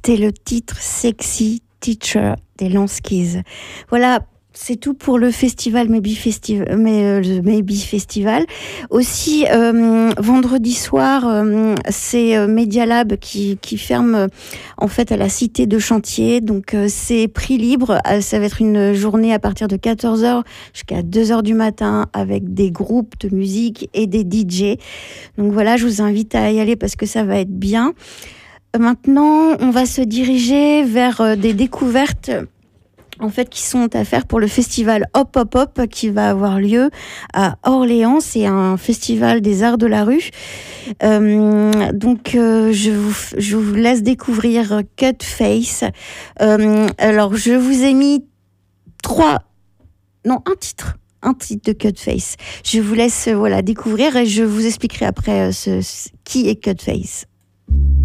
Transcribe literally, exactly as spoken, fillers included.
C'était le titre Sexy Teacher des Lanskis. Voilà. C'est tout pour le festival Maybe Festival, mais euh, le Maybe Festival. Aussi euh, vendredi soir, euh, c'est euh, Media Lab qui qui ferme euh, en fait à la Cité de Chantier. Donc euh, c'est prix libre. Euh, ça va être une journée à partir de quatorze heures jusqu'à deux heures du matin avec des groupes de musique et des D J. Donc voilà, je vous invite à y aller parce que ça va être bien. Euh, maintenant, on va se diriger vers euh, des découvertes en fait, qui sont à faire pour le festival Hop Hop Hop qui va avoir lieu à Orléans. C'est un festival des arts de la rue. Euh, donc, euh, je, vous, je vous laisse découvrir Cut Face. Euh, alors, je vous ai mis trois... Non, un titre. Un titre de Cut Face. Je vous laisse voilà, découvrir et je vous expliquerai après euh, ce, ce, qui est Cut Face.